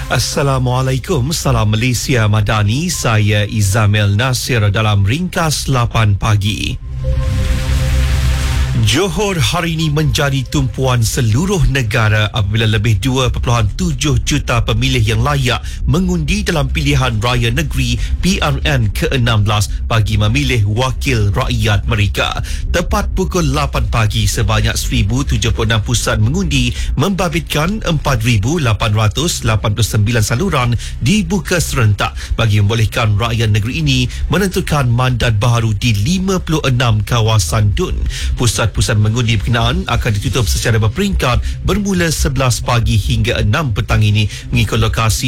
Assalamualaikum, salam Malaysia Madani. Saya Izamil Nasir dalam ringkas 8 pagi. Johor hari ini menjadi tumpuan seluruh negara apabila lebih 2.7 juta pemilih yang layak mengundi dalam pilihan raya negeri PRN ke-16 bagi memilih wakil rakyat mereka. Tepat pukul 8 pagi, sebanyak 1,076 pusat mengundi membabitkan 4,889 saluran dibuka serentak bagi membolehkan rakyat negeri ini menentukan mandat baru di 56 kawasan DUN. Pusat mengundi berkenaan akan ditutup secara berperingkat bermula 11 pagi hingga 6 petang ini mengikut lokasi